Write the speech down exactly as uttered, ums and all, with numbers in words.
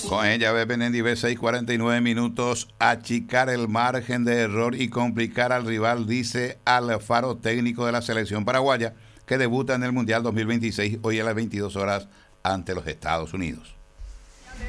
Con ella, Benedetti, B seis cuarenta y nueve minutos, achicar el margen de error y complicar al rival, dice Alfaro, técnico de la selección paraguaya, que debuta en el Mundial dos mil veintiséis hoy a las veintidós horas ante los Estados Unidos.